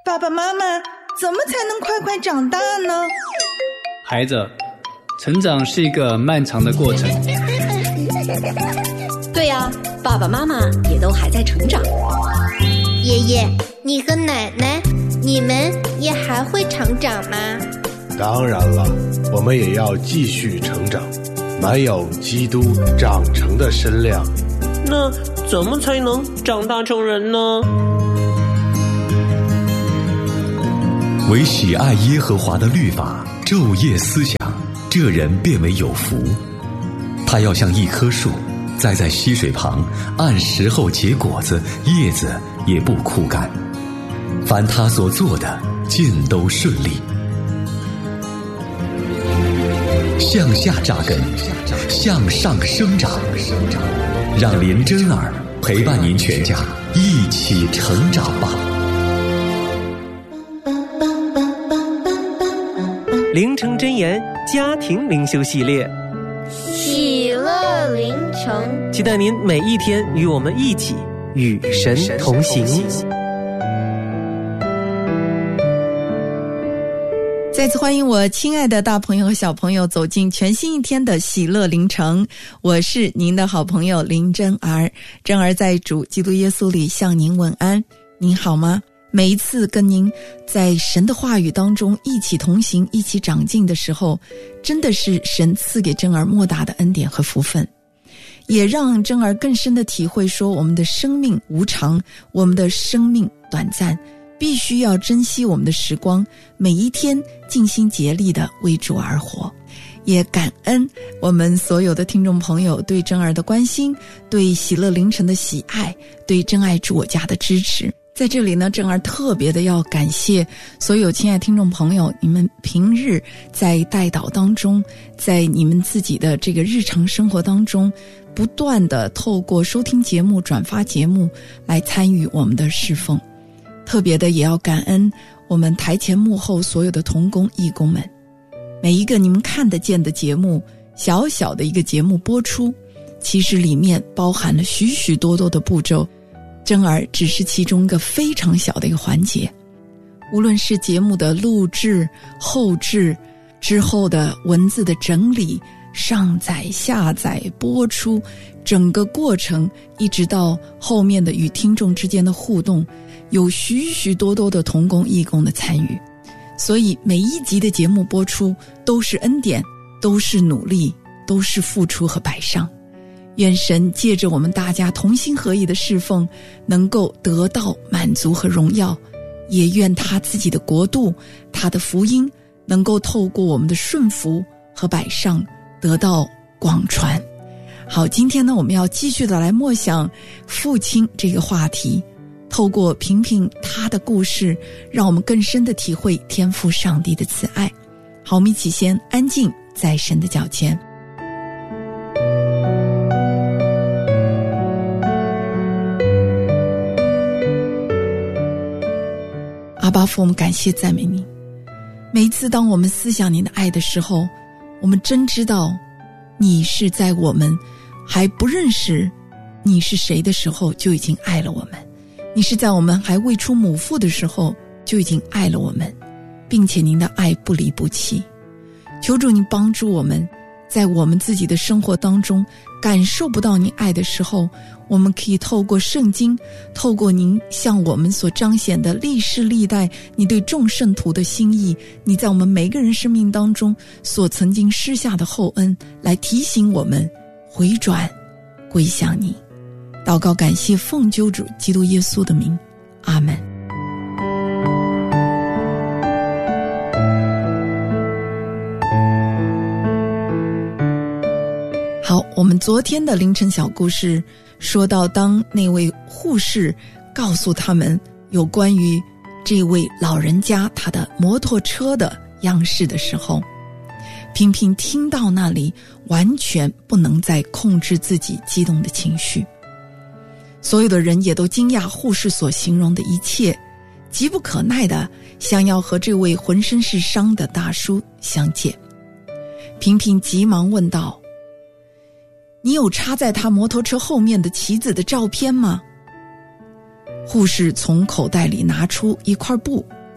爸爸妈妈，怎么才能快快长大呢？ 孩子，成长是一个漫长的过程。 对呀，爸爸妈妈也都还在成长。 爷爷，你和奶奶，你们也还会成长吗？ 当然了，我们也要继续成长，满有基督长成的身量。 那怎么才能长大成人呢？ 唯喜爱耶和华的律法，昼夜思想，这人便为有福。他要像一棵树，栽在溪水旁，按时候结果子，叶子也不枯干。凡他所做的，尽都顺利。向下扎根，向上生长，让林真儿陪伴您全家一起成长吧。 灵城真言家庭灵修系列， 喜乐灵城， 期待您每一天与我们一起与神同行。 再次欢迎我亲爱的大朋友和小朋友走进全新一天的喜乐灵城，我是您的好朋友林真儿。真儿在主基督耶稣里向您问安，您好吗？每一次跟您在神的话语当中一起同行，一起长进的时候，真的是神赐给真儿莫大的恩典和福分，也让真儿更深的体会说，我们的生命无常，我们的生命短暂，必须要珍惜我们的时光，每一天尽心竭力的为主而活。也感恩我们所有的听众朋友对真儿的关心，对喜乐灵城的喜爱，对真爱主我家的支持。在这里呢，真儿特别的要感谢所有亲爱听众朋友，你们平日在代祷当中，在你们自己的这个日常生活当中，不断的透过收听节目、转发节目来参与我们的侍奉。特别的也要感恩我们台前幕后所有的同工义工们，每一个你们看得见的节目，小小的一个节目播出，其实里面包含了许许多多的步骤，真儿只是其中一个非常小的一个环节。无论是节目的录制、后制之后的文字的整理、上载、下载、播出，整个过程一直到后面的与听众之间的互动，有许许多多的同工义工的参与。所以每一集的节目播出都是恩典，都是努力，都是付出和摆上。愿神借着我们大家同心合意的侍奉，能够得到满足和荣耀，也愿他自己的国度，他的福音能够透过我们的顺服和摆上得到广传。好，今天呢，我们要继续的来默想父亲这个话题，透过平平他的故事，让我们更深的体会天父上帝的慈爱。好，我们一起先安静在神的脚前。阿爸父，我们感谢赞美你。每一次当我们思想你的爱的时候，我们真知道你是在我们还不认识你是谁的时候就已经爱了我们，你是在我们还未出母腹的时候就已经爱了我们，并且您的爱不离不弃。求主你帮助我们，在我们自己的生活当中感受不到你爱的时候，我们可以透过圣经，透过您向我们所彰显的历世历代你对众圣徒的心意，你在我们每个人生命当中所曾经施下的厚恩，来提醒我们回转归向你。祷告感谢奉救主基督耶稣的名，阿们。好，我们昨天的凌晨小故事说到，当那位护士告诉他们有关于这位老人家他的摩托车的样式的时候，平平听到那里完全不能再控制自己激动的情绪。所有的人也都惊讶护士所形容的一切，急不可耐的想要和这位浑身是伤的大叔相见。平平急忙问道，你有插在他摩托车后面的旗子的照片吗？护士从口袋里拿出一块布，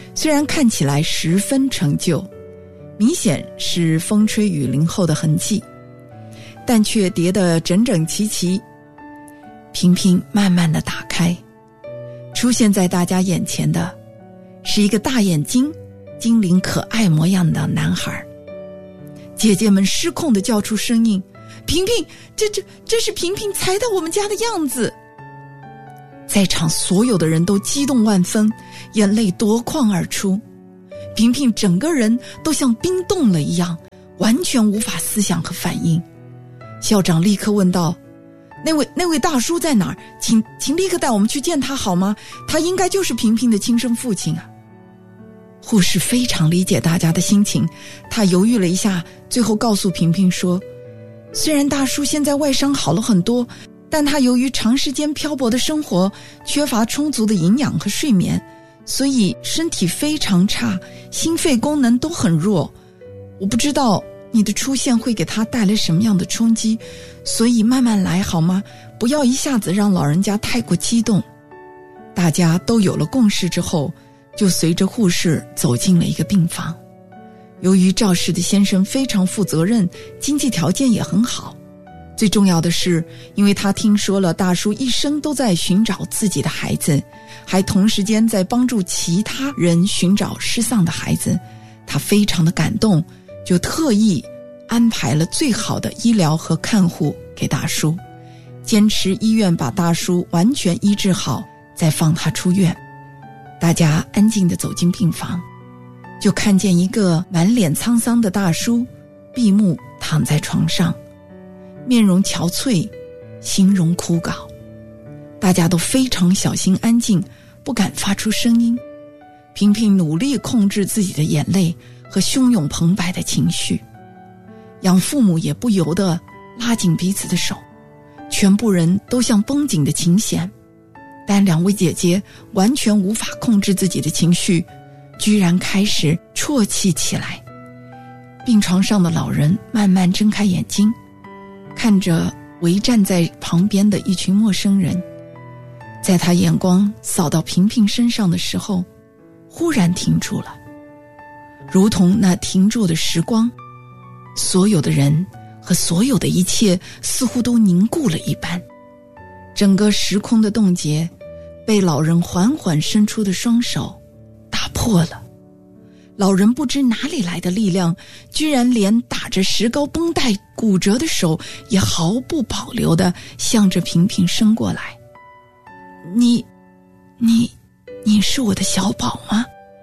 虽然看起来十分陈旧，明显是风吹雨淋后的痕迹，但却叠得整整齐齐。萍萍慢慢地打开，出现在大家眼前的是一个大眼睛、精灵可爱模样的男孩。姐姐们失控地叫出声音：萍萍，这是萍萍才到我们家的样子。在场所有的人都激动万分，眼泪夺眶而出。萍萍整个人都像冰冻了一样，完全无法思想和反应。校长立刻问道：那位大叔在哪儿？请立刻带我们去见他好吗？他应该就是萍萍的亲生父亲啊。护士非常理解大家的心情，他犹豫了一下，最后告诉萍萍说，虽然大叔现在外伤好了很多，但他由于长时间漂泊的生活，缺乏充足的营养和睡眠，所以身体非常差，心肺功能都很弱。我不知道你的出现会给他带来什么样的冲击，所以慢慢来好吗？不要一下子让老人家太过激动。大家都有了共识之后，就随着护士走进了一个病房。由于肇事的先生非常负责任，经济条件也很好，最重要的是，因为他听说了大叔一生都在寻找自己的孩子，还同时间在帮助其他人寻找失丧的孩子，他非常的感动，就特意安排了最好的医疗和看护给大叔，坚持医院把大叔完全医治好，再放他出院。大家安静地走进病房，就看见一个满脸沧桑的大叔闭目躺在床上，面容憔悴，形容枯槁。大家都非常小心安静，不敢发出声音。萍萍努力控制自己的眼泪和汹涌澎湃的情绪，养父母也不由得拉紧彼此的手，全部人都像绷紧的琴弦。但两位姐姐完全无法控制自己的情绪，居然开始啜泣起来。病床上的老人慢慢睁开眼睛，看着围站在旁边的一群陌生人，在他眼光扫到萍萍身上的时候，忽然停住了，如同那停住的时光，所有的人和所有的一切似乎都凝固了一般。整个时空的冻结被老人缓缓伸出的双手打破了。老人不知哪里来的力量，居然连打着石膏绷带骨折的手也毫不保留地向着萍萍伸过来。你是我的小宝吗？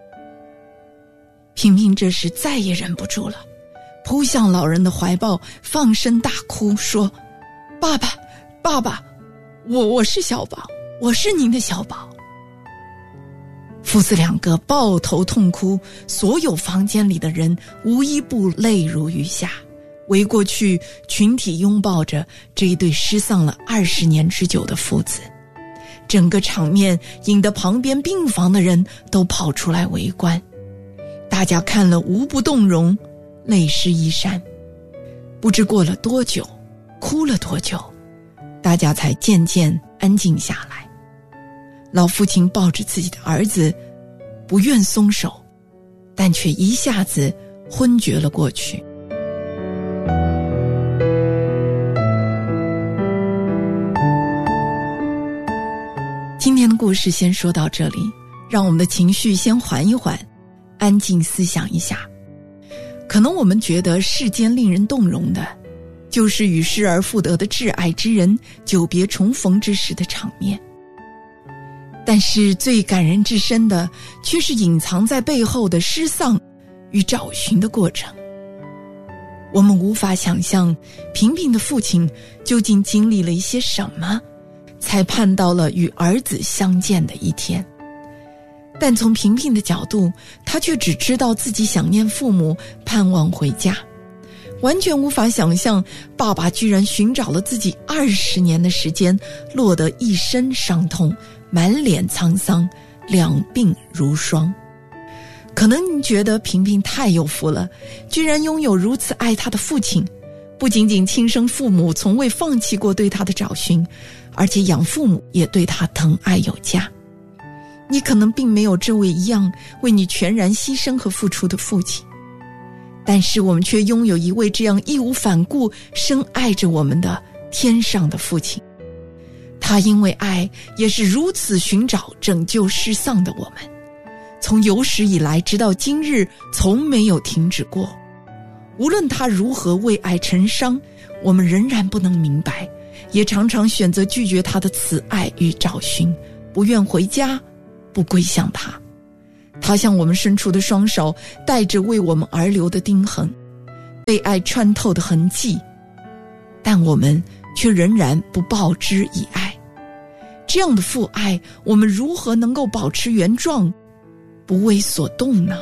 萍萍这时再也忍不住了，扑向老人的怀抱，放声大哭，说：爸爸，我是小宝，我是您的小宝。父子两个抱头痛哭，所有房间里的人无一不泪如雨下，围过去群体拥抱着这一对失丧了20年之久的父子。整个场面引得旁边病房的人都跑出来围观，大家看了无不动容，泪湿衣衫。不知过了多久，哭了多久，大家才渐渐安静下来。老父亲抱着自己的儿子，不愿松手，但却一下子昏厥了过去。今天的故事先说到这里，让我们的情绪先缓一缓，安静思想一下。可能我们觉得世间令人动容的，就是与失而复得的挚爱之人久别重逢之时的场面。但是最感人至深的，却是隐藏在背后的失丧与找寻的过程。我们无法想象萍萍的父亲究竟经历了一些什么，才盼到了与儿子相见的一天。但从萍萍的角度，他却只知道自己想念父母，盼望回家，完全无法想象爸爸居然寻找了自己20年的时间，落得一身伤痛，满脸沧桑，两鬓如霜。可能你觉得萍萍太有福了，居然拥有如此爱她的父亲，不仅仅亲生父母从未放弃过对她的找寻，而且养父母也对她疼爱有加。 你可能并没有这位一样为你全然牺牲和付出的父亲，但是我们却拥有一位这样义无反顾深爱着我们的天上的父亲。他因为爱也是如此寻找拯救失丧的我们，从有史以来直到今日从没有停止过。无论他如何为爱成伤，我们仍然不能明白，也常常选择拒绝他的慈爱与找寻，不愿回家，不归向他。他向我们伸出的双手，带着为我们而流的钉痕，被爱穿透的痕迹，但我们却仍然不报之以爱。这样的父爱，我们如何能够保持原状，不为所动呢？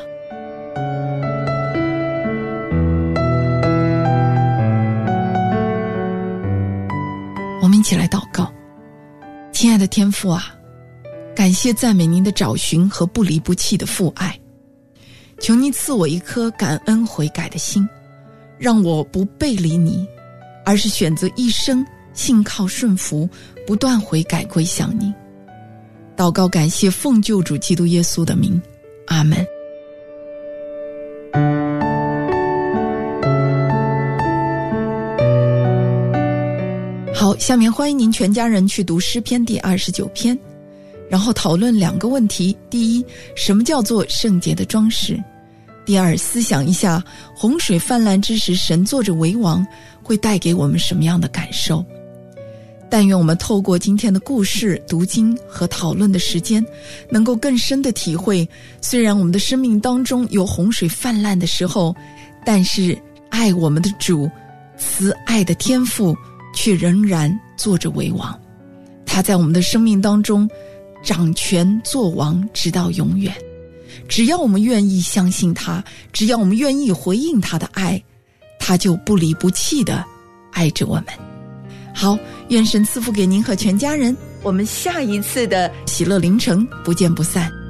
我们一起来祷告。亲爱的天父啊，感谢赞美您的找寻和不离不弃的父爱，求你赐我一颗感恩悔改的心，让我不背离你，而是选择一生信靠顺服，不断悔改归向你。祷告感谢奉救主基督耶稣的名，阿们。好，下面欢迎您全家人去读诗篇第29篇，然后讨论2个问题。第一，什么叫做圣洁的装饰？第二，思想一下洪水泛滥之时，神坐着为王，会带给我们什么样的感受？但愿我们透过今天的故事、读经和讨论的时间，能够更深的体会，虽然我们的生命当中有洪水泛滥的时候，但是爱我们的主，慈爱的天父却仍然坐着为王。他在我们的生命当中掌权作王，直到永远。只要我们愿意相信他，只要我们愿意回应他的爱，他就不离不弃地爱着我们。好，愿神赐福给您和全家人，我们下一次的喜乐凌晨不见不散。